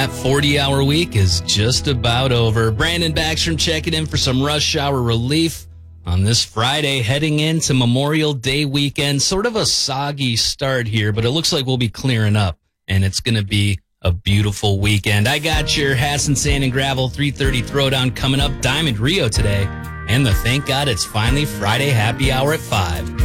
That 40-hour week is just about over. Brandon Backstrom checking in for some rush hour relief on this Friday, heading into Memorial Day weekend. Sort of a soggy start here, but it looks like we'll be clearing up, and it's going to be a beautiful weekend. I got your Hassan Sand and Gravel 3:30 Throwdown coming up, Diamond Rio today, and the Thank God It's Finally Friday happy hour at 5.